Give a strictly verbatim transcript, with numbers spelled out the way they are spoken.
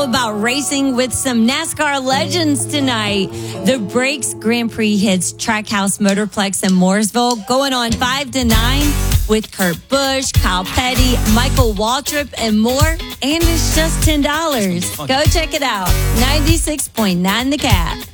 about racing with some NASCAR legends tonight? The Breaks Grand Prix hits Trackhouse Motorplex in Mooresville, going on five to nine with Kurt Busch, Kyle Petty, Michael Waltrip, and more. And it's just ten dollars. Go check it out. ninety-six point nine The Cat.